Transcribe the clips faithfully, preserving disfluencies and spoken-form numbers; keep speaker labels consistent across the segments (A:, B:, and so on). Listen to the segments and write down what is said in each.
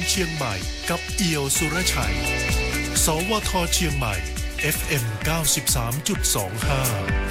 A: เชียงใหม่กับเอี่ยวสุรชัยสวทเชียงใหม่ เอฟ เอ็ม เก้าสิบสามจุดสองห้า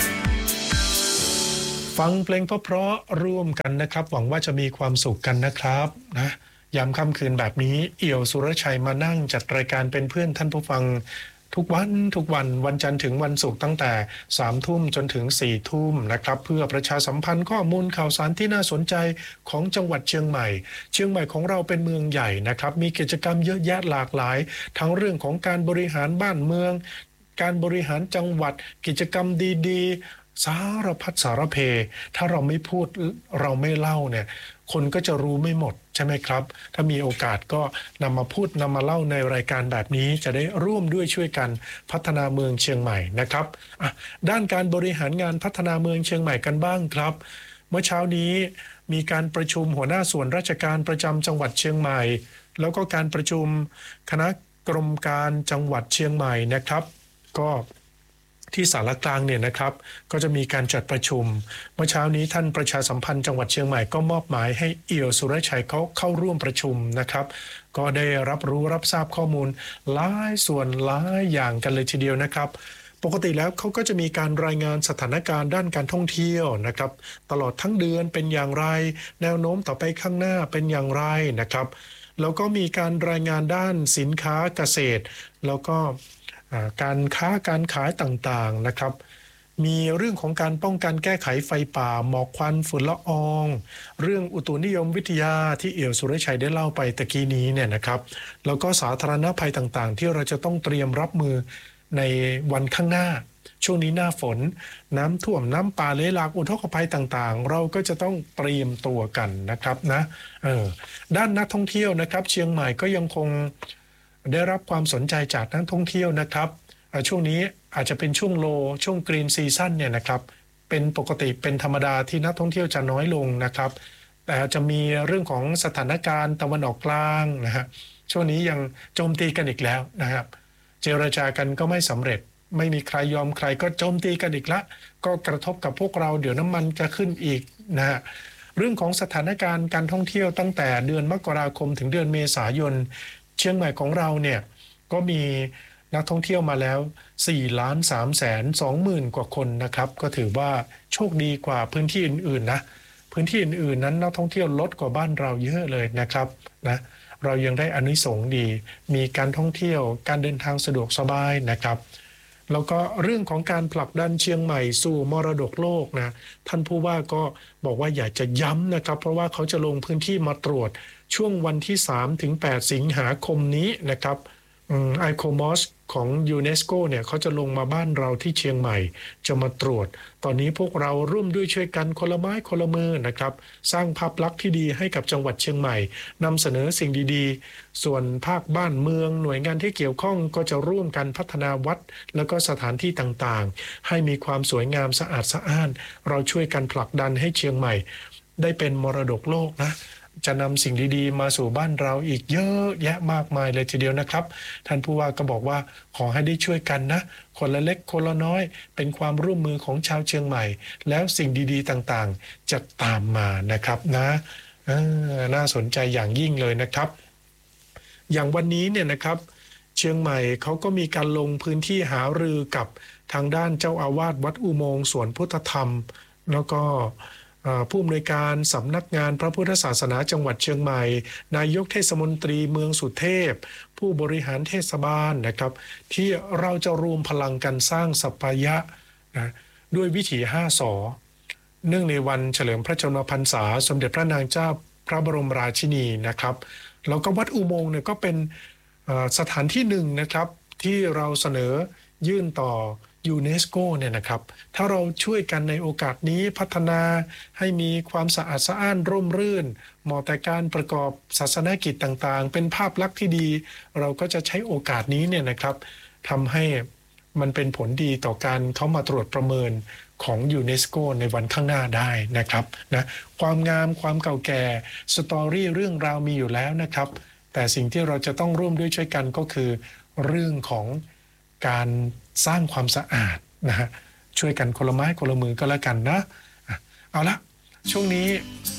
A: ฟังเพลงเพราะๆร่วมกันนะครับหวังว่าจะมีความสุขกันนะครับนะยามค่ำคืนแบบนี้เอี่ยวสุรชัยมานั่งจัดรายการเป็นเพื่อนท่านผู้ฟังทุกวันทุกวันวันจันทร์ถึงวันศุกร์ตั้งแต่สามทุ่มจนถึงสี่ทุ่มนะครับเพื่อประชาสัมพันธ์ข้อมูลข่าวสารที่น่าสนใจของจังหวัดเชียงใหม่เชียงใหม่ของเราเป็นเมืองใหญ่นะครับมีกิจกรรมเยอะแยะหลากหลายทั้งเรื่องของการบริหารบ้านเมืองการบริหารจังหวัดกิจกรรมดีๆสารพัดสารเพถ้าเราไม่พูดเราไม่เล่าเนี่ยคนก็จะรู้ไม่หมดใช่ไหมครับถ้ามีโอกาสก็นำมาพูดนำมาเล่าในรายการแบบนี้จะได้ร่วมด้วยช่วยกันพัฒนาเมืองเชียงใหม่นะครับด้านการบริหารงานพัฒนาเมืองเชียงใหม่กันบ้างครับเมื่อเช้านี้มีการประชุมหัวหน้าส่วนราชการประจำจังหวัดเชียงใหม่แล้วก็การประชุมคณะกรรมการจังหวัดเชียงใหม่นะครับก็ที่ศาลากลางเนี่ยนะครับก็จะมีการจัดประชุมเมื่อเช้านี้ท่านประชาสัมพันธ์จังหวัดเชียงใหม่ก็มอบหมายให้เอี่ยวสุรชัยเขาเข้าร่วมประชุมนะครับก็ได้รับรู้รับทราบข้อมูลหลายส่วนหลายอย่างกันเลยทีเดียวนะครับปกติแล้วเขาก็จะมีการรายงานสถานการณ์ด้านการท่องเที่ยวนะครับตลอดทั้งเดือนเป็นอย่างไรแนวโน้มต่อไปข้างหน้าเป็นอย่างไรนะครับแล้วก็มีการรายงานด้านสินค้าเกษตรแล้วก็การค้าการขายต่างๆนะครับมีเรื่องของการป้องกันแก้ไขไฟป่าหมอกควันฝุ่นละอองเรื่องอุตุนิยมวิทยาที่เอี่ยวสุรชัยได้เล่าไปตะกี้นี้เนี่ยนะครับแล้วก็สาธารณภัยต่างๆที่เราจะต้องเตรียมรับมือในวันข้างหน้าช่วงนี้หน้าฝนน้ำท่วมน้ำป่าไหลหลากอุทกภัยต่างๆเราก็จะต้องเตรียมตัวกันนะครับนะเออด้านนักท่องเที่ยวนะครับเชียงใหม่ก็ยังคงได้รับความสนใจจากนักท่องเที่ยวนะครับช่วงนี้อาจจะเป็นช่วงโลช่วงกรีนซีซั่นเนี่ยนะครับเป็นปกติเป็นธรรมดาที่นักท่องเที่ยวจะน้อยลงนะครับแต่จะมีเรื่องของสถานการณ์ตะวันออกกลางนะฮะช่วงนี้ยังโจมตีกันอีกแล้วนะครับเจรจากันก็ไม่สำเร็จไม่มีใครยอมใครก็โจมตีกันอีกละก็กระทบกับพวกเราเดี๋ยวน้ำมันจะขึ้นอีกนะฮะเรื่องของสถานการณ์การท่องเที่ยวตั้งแต่เดือนมกราคมถึงเดือนเมษายนเชียงใหม่ของเราเนี่ยก็มีนักท่องเที่ยวมาแล้วสี่ล้านสามแสนสองหมื่นกว่าคนนะครับก็ถือว่าโชคดีกว่าพื้นที่อื่นๆนะพื้นที่อื่นๆนั้นนักท่องเที่ยวลดกว่าบ้านเราเยอะเลยนะครับนะเรายังได้อานิสงส์ดีมีการท่องเที่ยวการเดินทางสะดวกสบายนะครับแล้วก็เรื่องของการผลักดันเชียงใหม่สู่มรดกโลกนะท่านผู้ว่าก็บอกว่าอยากจะย้ำนะครับเพราะว่าเขาจะลงพื้นที่มาตรวจช่วงวันที่สามถึงแปดสิงหาคมนี้นะครับไอโคมอสของยูเนสโกเนี่ยเขาจะลงมาบ้านเราที่เชียงใหม่จะมาตรวจตอนนี้พวกเราร่วมด้วยช่วยกันคนละไม้คนละมือนะครับสร้างภาพลักษณ์ที่ดีให้กับจังหวัดเชียงใหม่นำเสนอสิ่งดีๆส่วนภาคบ้านเมืองหน่วยงานที่เกี่ยวข้องก็จะร่วมกันพัฒนาวัดแล้วก็สถานที่ต่างๆให้มีความสวยงามสะอาดสะอ้านเราช่วยกันผลักดันให้เชียงใหม่ได้เป็นมรดกโลกนะจะนำสิ่งดีๆมาสู่บ้านเราอีกเยอะแยะมากมายเลยทีเดียวนะครับท่านผู้ว่าก็บอกว่าขอให้ได้ช่วยกันนะคนละเล็กคนละน้อยเป็นความร่วมมือของชาวเชียงใหม่แล้วสิ่งดีๆต่างๆจะตามมานะครับนะน่าสนใจอย่างยิ่งเลยนะครับอย่างวันนี้เนี่ยนะครับเชียงใหม่เขาก็มีการลงพื้นที่หารือกับทางด้านเจ้าอาวาสวัดอุโมงค์สวนพุทธธรรมแล้วก็ผู้อำนวยการสำนักงานพระพุทธศาสนาจังหวัดเชียงใหม่นายกเทศมนตรีเมืองสุเทพผู้บริหารเทศบาลนะครับที่เราจะรวมพลังกันสร้างสัปยะนะด้วยวิถีห้าสอเนื่องในวันเฉลิมพระชนมพรรษาสมเด็จพระนางเจ้าพระบรมราชินีนะครับแล้วก็วัดอุโมงค์เนี่ยก็เป็นสถานที่หนึ่งนะครับที่เราเสนอยื่นต่อยูเนสโกเนี่ยนะครับถ้าเราช่วยกันในโอกาสนี้พัฒนาให้มีความสะอาดสะอ้านร่มรื่นเหมาะแต่การประกอบศาสนกิจต่างๆเป็นภาพลักษณ์ที่ดีเราก็จะใช้โอกาสนี้เนี่ยนะครับทำให้มันเป็นผลดีต่อการเข้ามาตรวจประเมินของยูเนสโกในวันข้างหน้าได้นะครับนะความงามความเก่าแก่สตอรี่เรื่องราวมีอยู่แล้วนะครับแต่สิ่งที่เราจะต้องร่วมด้วยช่วยกันก็คือเรื่องของการสร้างความสะอาดนะฮะช่วยกันคนละไม้คนละมือก็แล้วกันนะเอาละช่วงนี้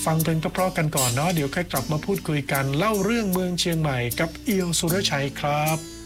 A: ฟังเพลงเพราะๆกันก่อนเนาะเดี๋ยวค่อยกลับมาพูดคุยกันเล่าเรื่องเมืองเชียงใหม่กับเอียวสุรชัยครับ